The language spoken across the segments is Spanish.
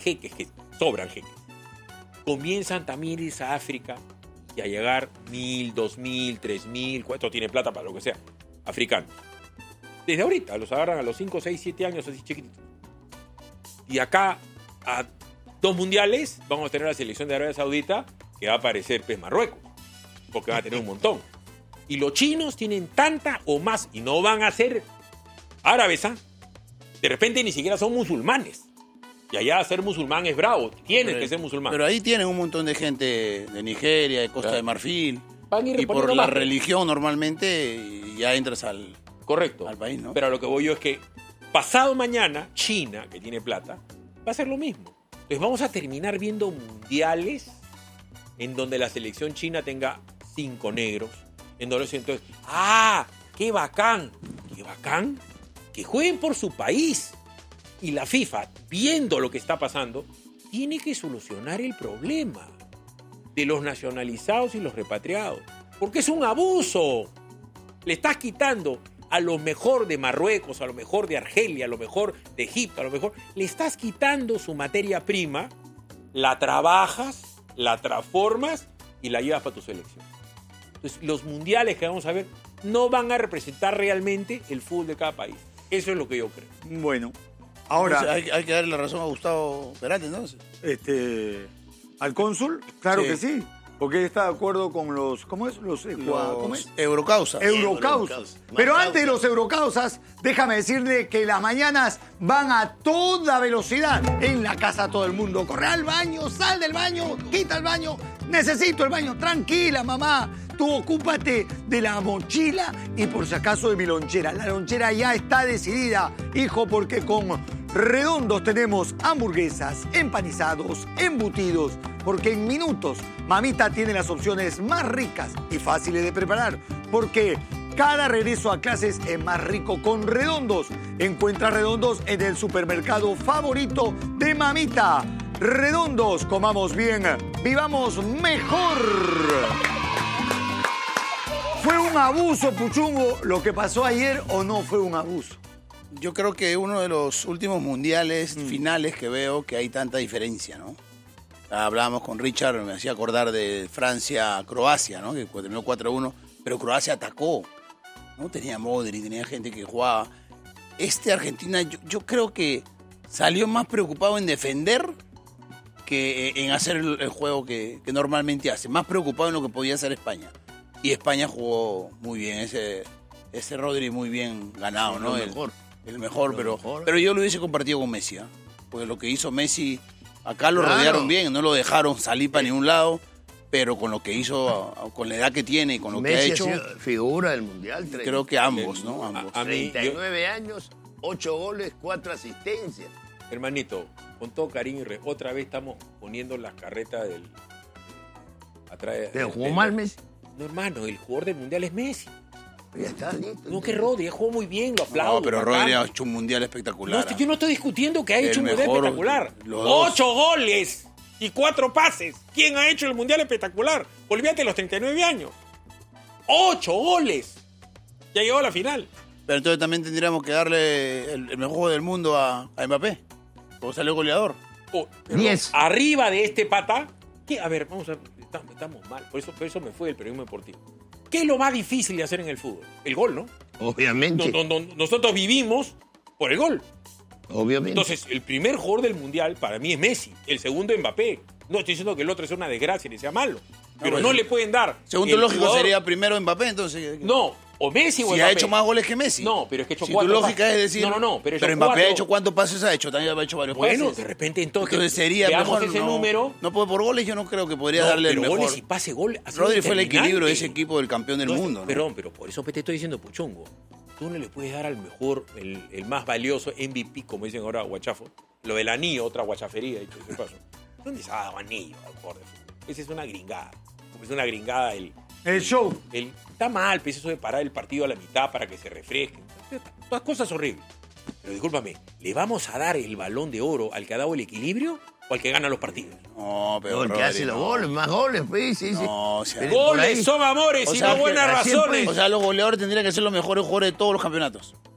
jeques, que sobran jeques, comienzan también a irse a África y a llegar 1.000, 2.000, 3.000, ¿cuánto tiene plata para lo que sea? Africanos. Desde ahorita, los agarran a los 5, 6, 7 años, así chiquititos. Y acá, a 2 mundiales, vamos a tener la selección de Arabia Saudita, que va a aparecer Marruecos, porque va a tener un montón. Y los chinos tienen tanta o más, y no van a ser árabes, ¿ah? De repente ni siquiera son musulmanes. Y allá ser musulmán es bravo, tienes que ser musulmán. Pero ahí tienen un montón de gente de Nigeria, de Costa de Marfil. Van a ir Y por reponiendo la más. religión normalmente ya entras al país, ¿no? Pero a lo que voy yo es que pasado mañana, China, que tiene plata, va a hacer lo mismo. Entonces vamos a terminar viendo mundiales en donde la selección china tenga 5 negros. Entonces, ¡ah! ¡Qué bacán! ¡Qué bacán! Que jueguen por su país. Y la FIFA, viendo lo que está pasando, tiene que solucionar el problema de los nacionalizados y los repatriados. Porque es un abuso. Le estás quitando a lo mejor de Marruecos, a lo mejor de Argelia, a lo mejor de Egipto, a lo mejor le estás quitando su materia prima, la trabajas, la transformas y la llevas para tu selección. Entonces, los mundiales que vamos a ver no van a representar realmente el fútbol de cada país. Eso es lo que yo creo. Bueno, ahora... Entonces, hay que darle la razón a Gustavo Peralta, entonces. ¿Al cónsul? Claro Sí. que sí. Porque él está de acuerdo con los... ¿Cómo es? ¿Cómo es? Eurocausas. Eurocausas. Pero antes de los eurocausas, déjame decirle que las mañanas van a toda velocidad. En la casa todo el mundo corre al baño, sal del baño, quita el baño. Necesito el baño. Tranquila, mamá. Tú ocúpate de la mochila y por si acaso de mi lonchera. La lonchera ya está decidida, hijo, porque con Redondos tenemos hamburguesas, empanizados, embutidos, porque en minutos mamita tiene las opciones más ricas y fáciles de preparar, porque cada regreso a clases es más rico con Redondos. Encuentra Redondos en el supermercado favorito de mamita. Redondos, comamos bien, vivamos mejor. ¿Fue un abuso, Puchungo, lo que pasó ayer o no fue un abuso? Yo creo que uno de los últimos mundiales finales que veo que hay tanta diferencia, ¿no? Hablábamos con Richard, me hacía acordar de Francia-Croacia, ¿no? Que terminó 4-1, pero Croacia atacó, ¿no? Tenía Modric, tenía gente que jugaba. Argentina, yo creo que salió más preocupado en defender que en hacer el juego que normalmente hace. Más preocupado en lo que podía hacer España. Y España jugó muy bien, ese Rodri muy bien ganado, sí, ¿no? El mejor, pero yo lo hubiese compartido con Messi, ¿eh? Porque lo que hizo Messi, acá lo rodearon bien, no lo dejaron salir para ningún lado, pero con lo que hizo, con la edad que tiene y con lo Messi que ha hecho, sido figura del Mundial. creo que ambos, ¿no? Ambos. A mí, 39 años, 8 goles, 4 asistencias. hermanito, con todo cariño, otra vez estamos poniendo las carretas del... ¿Pero jugó mal Messi? No, hermano, el jugador del Mundial es Messi. Ya está listo. No, que Rodri, jugó muy bien, lo aplaudo. No, pero bacán. Rodri ha hecho un mundial espectacular. No, yo no estoy discutiendo que ha hecho un mundial mejor, espectacular. los dos. 8 goles y 4 pases. ¿Quién ha hecho el mundial espectacular? Olvídate de los 39 años. 8 goles. Ya llegó a la final. Pero entonces también tendríamos que darle el mejor juego del mundo a Mbappé, como salió goleador. Pero 10. arriba de este pata, ¿qué? A ver, vamos a ver, estamos mal. Por eso me fue del periodismo deportivo. ¿Qué es lo más difícil de hacer en el fútbol? El gol, ¿no? Obviamente. Nosotros vivimos por el gol. Obviamente. Entonces, el primer jugador del Mundial para mí es Messi. El segundo Mbappé. No estoy diciendo que el otro sea una desgracia ni sea malo. Pero pues, no le pueden dar. Según tu el lógico jugador- sería primero Mbappé, entonces. No, o Messi o Si Mbappé. ha hecho más goles que Messi. No, pero es que ha hecho si 4 tu lógica pases. es decir. No, pero, Mbappé cuatro. ha hecho cuántos pases ha hecho, también ha hecho varios Bueno, pases. de repente entonces Sería veamos mejor. ese no, número. No puede por goles, yo no creo que podría No, darle el pero mejor. goles y pase gol. ha sido Rodri fue el equilibrio de determinante. ese equipo del campeón del No, mundo, ¿no? Perdón, pero por eso te estoy diciendo, Puchongo. Tú no le puedes dar al mejor, el más valioso MVP, como dicen ahora guachafo. Lo del anillo, otra guachafería, dicho de paso. ¿Dónde se ha dado anillo al jugador de fútbol? Esa es una gringada. Es una gringada El show. Está mal, pues eso de parar el partido a la mitad para que se refresquen. Todas cosas horribles. Pero discúlpame, ¿le vamos a dar el balón de oro al que ha dado el equilibrio o al que gana los partidos? No, pero. No, el que Rodri, hace los no. goles, más goles, pues, sí. No, o sea, Pero por Goles ahí- son amores O y sea, no que buenas siempre- razones. O sea, los goleadores tendrían que ser los mejores jugadores de todos los campeonatos.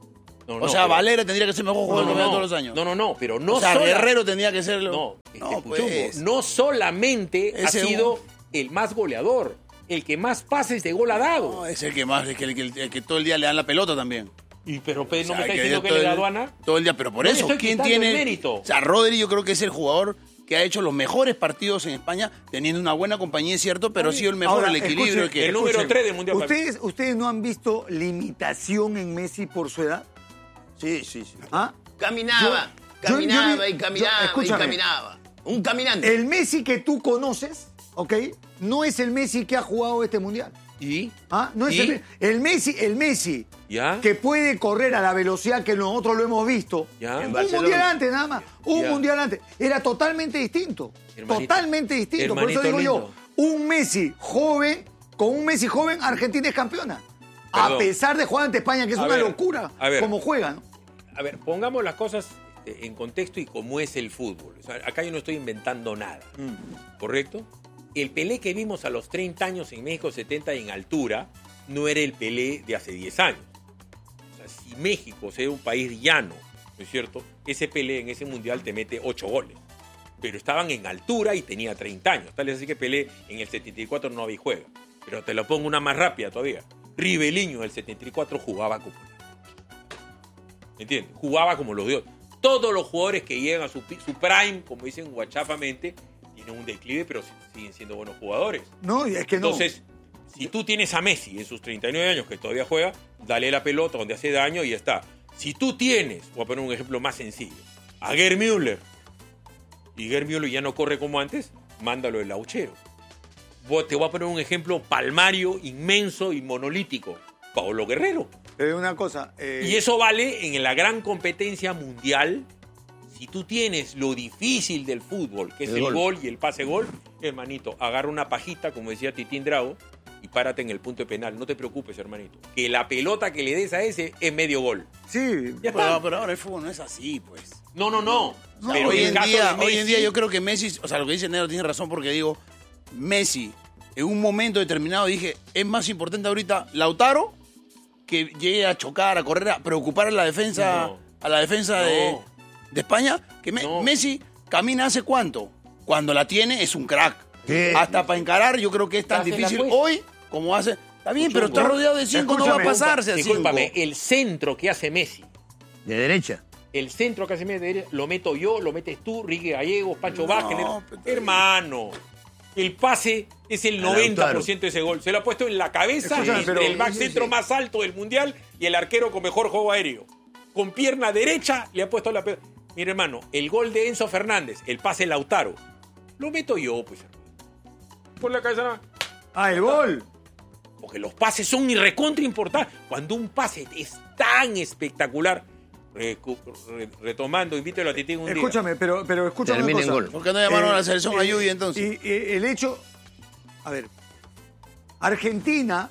No, o sea, pero- Valera tendría que ser mejor jugador de todos los años. No, pero no o sea, sola- Guerrero tendría que ser... No, pues. Puchungo, no solamente ha Ese sido un- el más goleador, el que más pases de gol ha dado. No, es el que más, el que todo el día le dan la pelota también. Pero O no sea, me está que diciendo que todo le da el- aduana. Todo el día, pero por No le eso, estoy ¿quién quitando tiene el mérito? O sea, Rodri yo creo que es el jugador que ha hecho los mejores partidos en España, teniendo una buena compañía, es cierto, pero ha sido el mejor, Ahora, el equilibrio. escuchen, que... el número 3 del Mundial. ¿Ustedes no han visto limitación en Messi por su edad? Sí, sí, sí. ¿Ah? Caminaba, Yo caminaba vi- y caminaba y escúchame. caminaba. Un caminante. El Messi que tú conoces, ¿ok? No es el Messi que ha jugado este mundial. ¿Y? ¿Ah? No es ¿Y? el Messi ¿Ya? que puede correr a la velocidad que nosotros lo hemos visto. ¿Ya? En Un Barcelona. mundial antes, nada más. Un Ya. mundial antes. Era totalmente distinto. Hermanito. Totalmente distinto. Por eso Hermanito digo lindo. yo, un Messi joven, con un Messi joven, Argentina es campeona. A Perdón. pesar de jugar ante España, que es A una ver, locura a ver. como juega, ¿no? A ver, pongamos las cosas en contexto y cómo es el fútbol. O sea, acá yo no estoy inventando nada. ¿Correcto? El Pelé que vimos a los 30 años en México 70 en altura no era el Pelé de hace 10 años. O sea, si México sea un país llano, ¿no es cierto? Ese Pelé en ese mundial te mete 8 goles. Pero estaban en altura y tenía 30 años. Tal es así que Pelé en el 74 no había juega. Pero te lo pongo una más rápida todavía. Riveliño en el 74 jugaba como... ¿Me entiendes? Jugaba como los dioses. Todos los jugadores que llegan a su prime, como dicen guachafamente, tienen un declive, pero siguen siendo buenos jugadores. No, y es que no. Entonces, si tú tienes a Messi en sus 39 años, que todavía juega, dale la pelota donde hace daño y ya está. Si tú tienes, voy a poner un ejemplo más sencillo, a Gerd Müller, y Gerd Müller ya no corre como antes, mándalo del lauchero. Te voy a poner un ejemplo palmario, inmenso y monolítico. Paolo Guerrero. Una cosa. Y eso vale en la gran competencia mundial. Si tú tienes lo difícil del fútbol, que es el gol y el pase-gol, hermanito, agarra una pajita, como decía Titín Drago, y párate en el punto de penal. No te preocupes, hermanito. Que la pelota que le des a ese es medio gol. Sí, Ya está. Pero ahora el fútbol no es así, pues. No. Pero hoy, en el en caso día, de hoy en día Messi- yo creo que Messi, o sea, lo que dice Nero tiene razón porque digo, Messi, en un momento determinado dije, es más importante ahorita Lautaro que llegue a chocar, a correr, a preocupar a la defensa, No. de España, que No. Messi camina hace cuánto. Cuando la tiene es un crack. Sí. Hasta para encarar yo creo que es tan Hace la difícil apuesta. hoy como hace. Está bien, pero está Escúchame, rodeado de 5, no va a escúchame, pasarse a 5. Discúlpame, el centro que hace Messi, De derecha. el centro que hace Messi, lo meto yo, lo metes tú, Ricky Gallegos, Pancho No, Vázquez. pero está bien. Hermano, el pase es el A Lautaro. 90% de ese gol. Se lo ha puesto en la cabeza Escúchame, entre pero- el back centro más alto del mundial y el arquero con mejor juego aéreo. Con pierna derecha le ha puesto la pelota. Mira, hermano, el gol de Enzo Fernández, el pase Lautaro, lo meto yo, pues, hermano. Por la cabeza nada más. el gol. Porque los pases son recontra importantes. Cuando un pase es tan espectacular, retomando, invítelo a Titín un día. Escúchame, pero escúchame una Termina en cosa. gol. ¿Por qué no llamaron a la selección a Lluvia entonces? Y el hecho, a ver, Argentina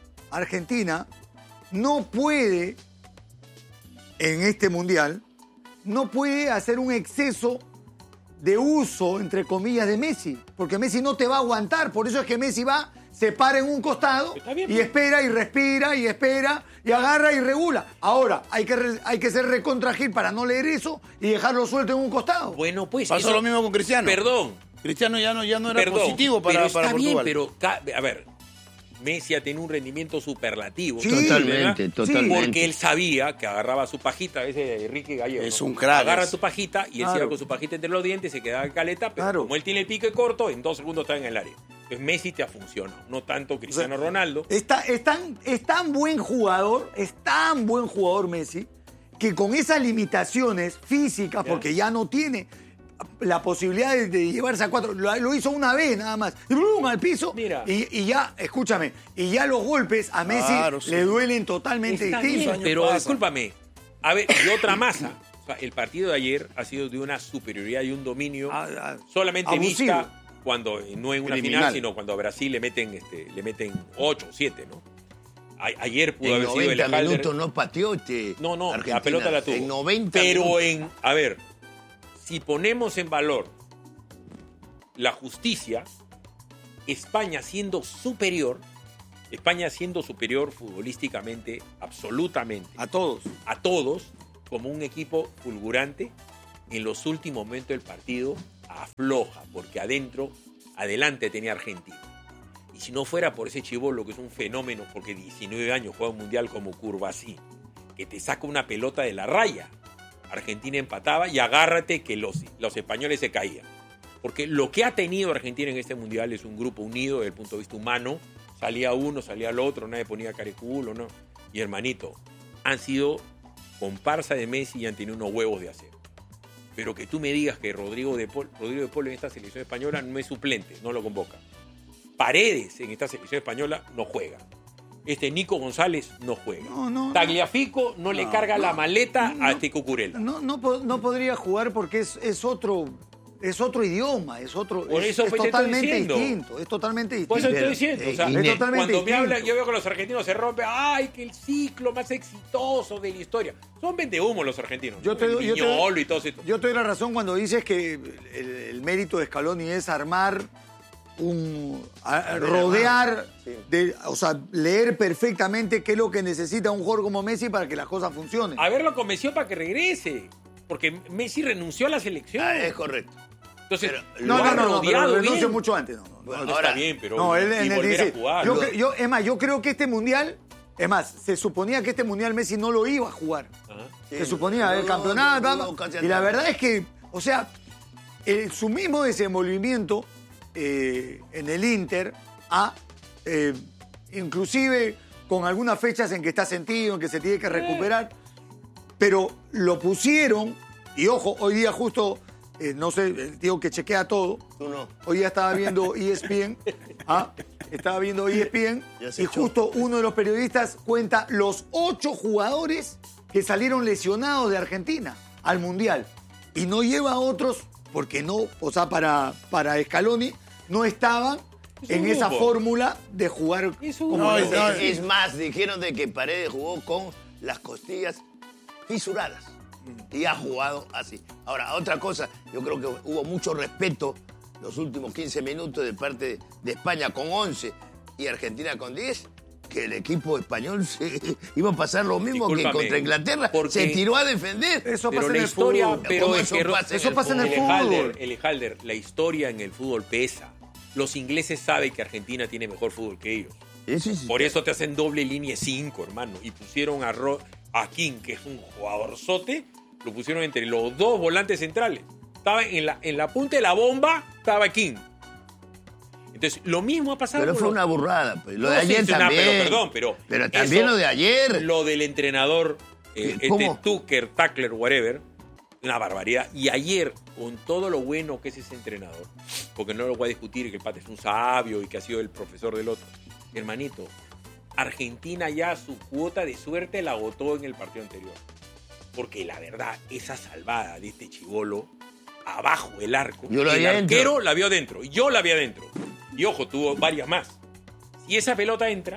no puede, en este mundial, no puede hacer un exceso de uso, entre comillas, de Messi, porque Messi no te va a aguantar, por eso es que Messi va, se para en un costado Está bien, y pues. espera y respira y espera y agarra y regula. Ahora, hay que ser recontragil para no leer eso y dejarlo suelto en un costado. Bueno, pues. Pasó eso- lo mismo con Cristiano. Perdón. Cristiano ya no era Perdón, positivo para, pero está para Portugal. bien, pero a ver, Messi ha tenido un rendimiento superlativo. Sí, Totalmente, ¿verdad? totalmente. Porque él sabía que agarraba su pajita, ese de Enrique Gallego. Es ¿no? un crack, Agarra es. su pajita y él se Claro. iba con su pajita entre los dientes, se quedaba en caleta, pero Claro. como él tiene el pique corto, en 2 segundos está en el área. Entonces Messi te ha funcionado, no tanto Cristiano Ronaldo. Es tan buen jugador Messi, que con esas limitaciones físicas, Ya. porque ya no tiene la posibilidad de llevarse a 4, lo hizo una vez nada más, y ¡brum! Al piso, Mira. y ya, escúchame, y ya los golpes a Messi Claro, sí. le duelen totalmente Está distintos. bien, años pero pasan. discúlpame. A ver, y otra masa. O sea, el partido de ayer ha sido de una superioridad y un dominio solamente abusivo. vista cuando no en una Criminal. final, sino cuando a Brasil le meten 8 o 7, ¿no? Ayer pudo En haber sido el 90 Halder. minutos no pateó No, Argentina. la pelota la tuvo. En 90 Pero minutos. a ver, si ponemos en valor la justicia, España siendo superior futbolísticamente, absolutamente. absolutamente A todos. a todos como un equipo fulgurante. En los últimos momentos del partido afloja, porque adelante tenía Argentina. Y si no fuera por ese chibolo, que es un fenómeno, porque 19 años juega un mundial como Curvasí, que te saca una pelota de la raya, Argentina empataba y agárrate que los españoles se caían. Porque lo que ha tenido Argentina en este mundial es un grupo unido desde el punto de vista humano. Salía uno, salía el otro, nadie ponía careculo, ¿no? Y hermanito, han sido comparsa de Messi y han tenido unos huevos de acero. Pero que tú me digas que Rodrigo de Paul en esta selección española no es suplente, no lo convoca. Paredes en esta selección española no juega. Nico González no juega. Tagliafico no le carga la maleta a Cucurella. No podría jugar porque es otro idioma, es totalmente distinto. Es totalmente distinto. Por eso estoy diciendo. O sea, es totalmente cuando distinto. me hablan, yo veo que los argentinos se rompen. ¡Ay, que el ciclo más exitoso de la historia! Son vendehumos los argentinos. Viñolo y todo eso. Yo te doy la razón cuando dices que el mérito de Scaloni es armar rodear, o sea, leer perfectamente qué es lo que necesita un jugador como Messi para que las cosas funcionen. Haberlo convenció para que regrese. Porque Messi renunció a la selección. Es correcto. Entonces, pero renunció mucho antes. Bueno, está bien, pero volver a jugar. Yo creo que este mundial, se suponía que este mundial Messi no lo iba a jugar. Sí, se suponía el campeonato. Y la verdad es que, o sea, su mismo desenvolvimiento en el Inter, inclusive con algunas fechas en que está sentido, en que se tiene que recuperar, pero lo pusieron, y ojo, hoy día justo, no sé, el tío que chequea todo, Tú no. hoy día estaba viendo ESPN, y justo uno de los periodistas cuenta los 8 jugadores que salieron lesionados de Argentina al Mundial, y no lleva a otros, porque no, o sea, para Scaloni, no estaban en esa fórmula de jugar como es más, dijeron de que Paredes jugó con las costillas fisuradas y ha jugado así. Ahora, otra cosa, yo creo que hubo mucho respeto los últimos 15 minutos de parte de España con 11 y Argentina con 10, que el equipo español iba a pasar lo mismo que contra Inglaterra. Se tiró a defender. Eso pero pasa en el historia, fútbol. Pero eso pasa en el fútbol. Ejalder, la historia en el fútbol pesa. Los ingleses saben que Argentina tiene mejor fútbol que ellos. Sí. Por eso te hacen doble línea 5, hermano. Y pusieron a King, que es un jugadorzote, lo pusieron entre los dos volantes centrales. Estaba en la punta de la bomba, estaba King. Entonces, lo mismo ha pasado. Pero fue una burrada. Pues. Lo de sí, ayer también. Pero también eso, lo de ayer. Lo del entrenador, ¿Cómo? Tucker, Tackler, whatever, una barbaridad. Y ayer, con todo lo bueno que es ese entrenador, porque no lo voy a discutir, que el Pate es un sabio y que ha sido el profesor del otro. Hermanito, Argentina ya su cuota de suerte la agotó en el partido anterior. Porque la verdad, esa salvada de este chibolo, abajo el arco, el arquero la vio adentro, y yo la vi adentro. Y ojo, tuvo varias más. Si esa pelota entra,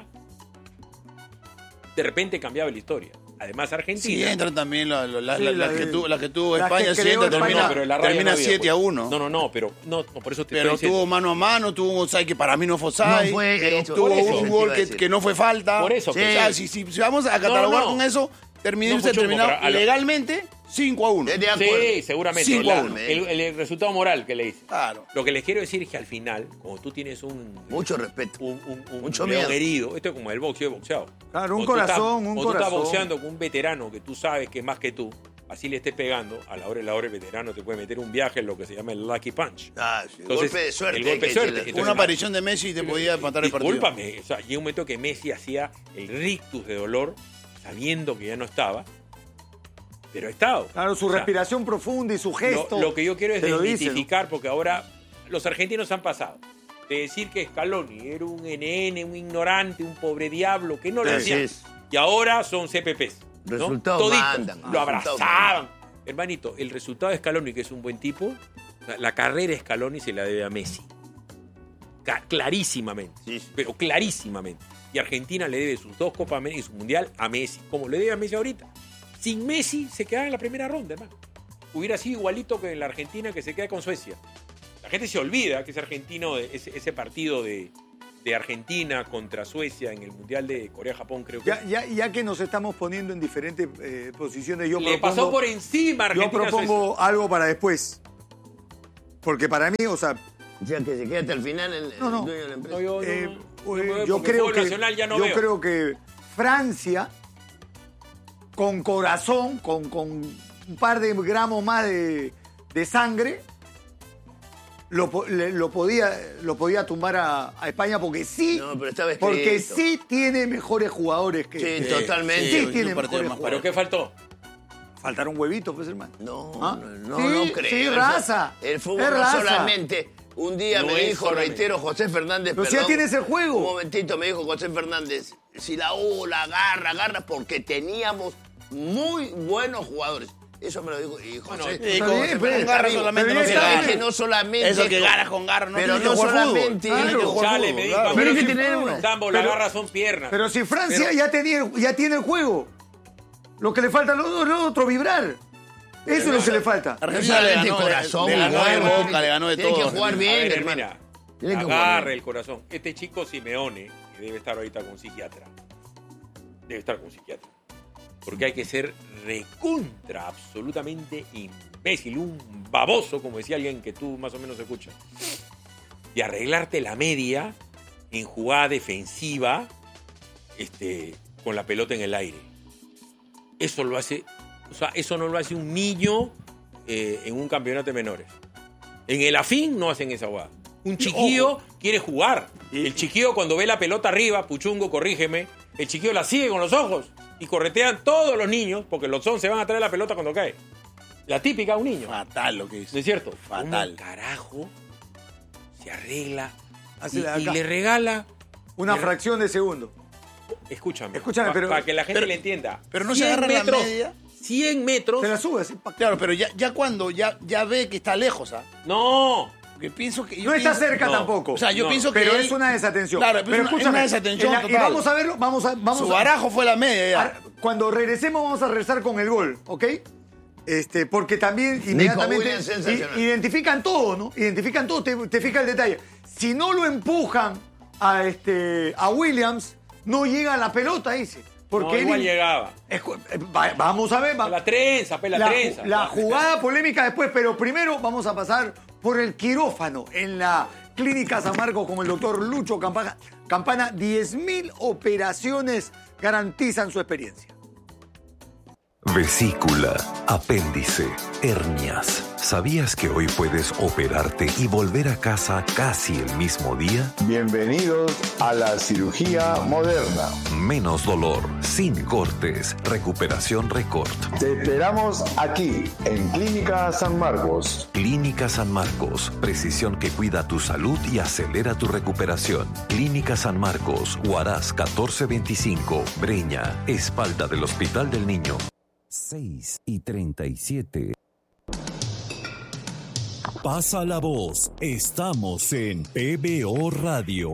de repente cambiaba la historia. Además, Argentina... Sí, entra también la que tuvo España, termina 7-1. No, pero por eso te Pero estoy diciendo. tuvo mano a mano, tuvo un offside que para mí no fue offside. No fue hecho. Tuvo Por eso. un gol que no fue falta. Por eso. O sea, si vamos a catalogar con eso, terminó legalmente 5-1. Sí, seguramente. 5-1. El resultado moral que le dice. Claro. Lo que les quiero decir es que al final, como tú tienes mucho respeto. Mucho león herido, esto es como el boxeo, boxeado. Claro, un corazón. Tú estás boxeando con un veterano que tú sabes que es más que tú, así le estés pegando, a la hora el veterano te puede meter un viaje en lo que se llama el lucky punch. Sí, Entonces, el golpe de suerte. El golpe de suerte. Entonces, una aparición de Messi te podía matar el partido. Discúlpame, o sea, llega un momento que Messi hacía el rictus de dolor, sabiendo que ya no estaba, pero ha estado. Claro, su respiración profunda y su gesto. Lo que yo quiero es desmitificar, ¿no? Porque ahora los argentinos han pasado de decir que Scaloni era un NN, un ignorante, un pobre diablo, que no lo hacían. Y ahora son CPPs. Resultados mandan. Lo abrazaban. Hermanito, el resultado de Scaloni, que es un buen tipo, la carrera de Scaloni se la debe a Messi. Clarísimamente. Sí. Pero clarísimamente. Y Argentina le debe sus 2 Copas América y su Mundial a Messi, como le debe a Messi ahorita. Sin Messi se quedaba en la primera ronda, hermano. Hubiera sido igualito que en la Argentina que se queda con Suecia. La gente se olvida que ese argentino, ese partido de de Argentina contra Suecia en el Mundial de Corea-Japón, creo que. Ya que nos estamos poniendo en diferentes posiciones, Le pasó por encima a Argentina. Yo propongo algo para después. Porque para mí, o sea... O sea, que se quede hasta el final el dueño de la empresa. Yo creo que Francia, con corazón, con un par de gramos más de sangre, lo podía tumbar a España porque sí, porque sí tiene mejores jugadores que... Sí, totalmente. Sí tiene mejores jugadores. ¿Pero qué faltó? Faltaron huevitos, pues, hermano. No creo. Sí, raza. El fútbol no solamente... Un día me dijo, reitero, José Fernández, pero si ya tienes el juego. Un momentito, me dijo José Fernández, si la U la agarra, porque teníamos muy buenos jugadores. Eso me lo dijo. Y José, con garra solamente no se gana. Que no solamente... Eso que ganas con garra, no pero no solamente... Chale, me dijo, pero que tener una... Sambo, la garra son piernas. Pero si Francia ya tiene el juego, lo que le falta al otro vibrar. Eso es lo que le falta. Argentina le ganó corazón, le ganó de Boca, le ganó de todo. Tiene que jugar bien, hermano. Mira, agarre el corazón. Este chico Simeone, que debe estar ahorita con psiquiatra. Porque hay que ser recontra, absolutamente imbécil, un baboso, como decía alguien que tú más o menos escuchas. Y arreglarte la media en jugada defensiva con la pelota en el aire. Eso lo hace... O sea, eso no lo hace un niño en un campeonato de menores. En el afín no hacen esa jugada. Un chiquillo quiere jugar. El chiquillo cuando ve la pelota arriba, Puchungo, corrígeme, el chiquillo la sigue con los ojos y corretean todos los niños, porque los se van a traer la pelota cuando cae. La típica de un niño. Fatal lo que dice. ¿No es cierto? Fatal. ¿Cómo carajo se arregla y acá le regala una fracción de segundo? Escúchame, pero... Para que la gente le entienda. Pero no se agarra metros, la media... 100 metros. Se la sube así. Claro, pero ya cuando ya ve que está lejos, ¿ah? No. Porque pienso que... No está cerca tampoco. O sea, yo pienso que... Pero es una desatención. Claro, pero escúchame, es una desatención total. Y vamos a verlo, vamos Su barajo fue la media ya. Cuando regresemos vamos a regresar con el gol, ¿ok? Porque también inmediatamente identifican todo, ¿no? Identifican todo, te fijas el detalle. Si no lo empujan a Williams, no llega a la pelota, dice. Porque igual llegaba. Vamos a ver. La trenza. La jugada polémica después, pero primero vamos a pasar por el quirófano en la Clínica San Marcos con el doctor Lucho Campana. 10.000 operaciones garantizan su experiencia. Vesícula, apéndice, hernias. ¿Sabías que hoy puedes operarte y volver a casa casi el mismo día? Bienvenidos a la cirugía moderna. Menos dolor, sin cortes, recuperación récord. Te esperamos aquí, en Clínica San Marcos. Clínica San Marcos, precisión que cuida tu salud y acelera tu recuperación. Clínica San Marcos, Huaraz 1425, Breña, espalda del Hospital del Niño. 6:37. Pasa la voz. Estamos en PBO Radio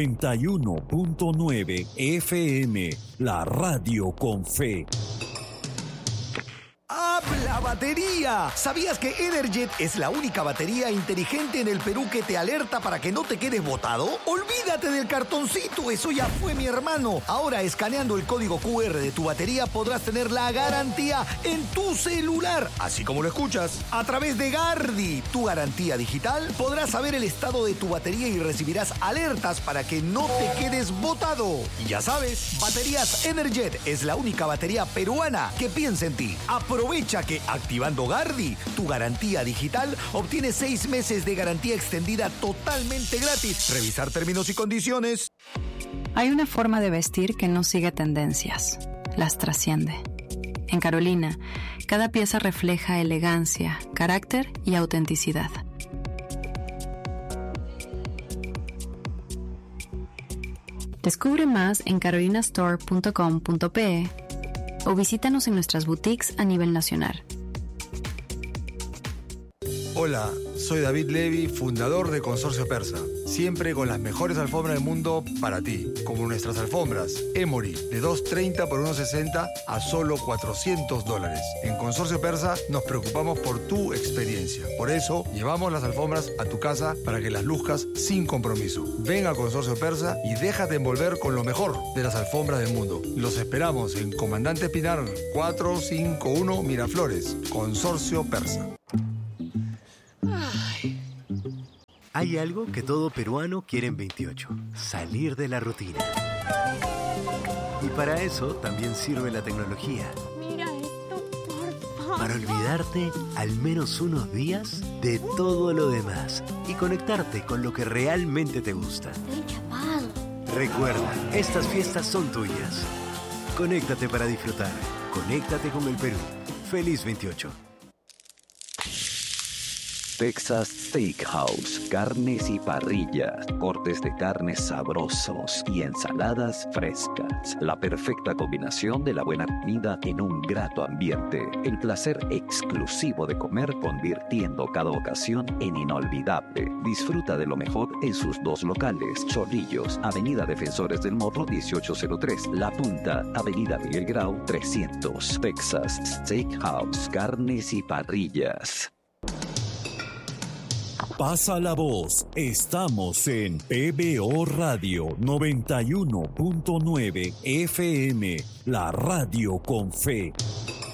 91.9 FM, la radio con fe. ¡Habla batería! ¿Sabías que Energet es la única batería inteligente en el Perú que te alerta para que no te quedes botado? ¡Olvídate del cartoncito! Eso ya fue, mi hermano. Ahora, escaneando el código QR de tu batería, podrás tener la garantía en tu celular. Así como lo escuchas. A través de Gardi, tu garantía digital, podrás saber el estado de tu batería y recibirás alertas para que no te quedes botado. Y ya sabes, Baterías Energet es la única batería peruana que piensa en ti. Aprovecha que activando Gardi, tu garantía digital, obtienes 6 meses de garantía extendida totalmente gratis. Revisar términos y condiciones. Hay una forma de vestir que no sigue tendencias, las trasciende. En Carolina, cada pieza refleja elegancia, carácter y autenticidad. Descubre más en carolinastore.com.pe o visítanos en nuestras boutiques a nivel nacional. Hola, soy David Levy, fundador de Consorcio Persa. Siempre con las mejores alfombras del mundo para ti, como nuestras alfombras Emory de $230 por $160 a solo $400. En Consorcio Persa nos preocupamos por tu experiencia. Por eso llevamos las alfombras a tu casa para que las luzcas sin compromiso. Ven a Consorcio Persa y déjate envolver con lo mejor de las alfombras del mundo. Los esperamos en Comandante Pinar 451 Miraflores. Consorcio Persa. Hay algo que todo peruano quiere en 28, salir de la rutina. Y para eso también sirve la tecnología. Mira esto, por favor. Para olvidarte al menos unos días de todo lo demás y conectarte con lo que realmente te gusta. Estoy chapado. Recuerda, estas fiestas son tuyas. Conéctate para disfrutar. Conéctate con el Perú. Feliz 28. Texas Steakhouse, carnes y parrillas, cortes de carnes sabrosos y ensaladas frescas. La perfecta combinación de la buena comida en un grato ambiente. El placer exclusivo de comer convirtiendo cada ocasión en inolvidable. Disfruta de lo mejor en sus dos locales. Chorrillos, Avenida Defensores del Morro 1803. La Punta, Avenida Miguel Grau 300. Texas Steakhouse, carnes y parrillas. Pasa la voz. Estamos en PBO Radio 91.9 FM, la radio con fe.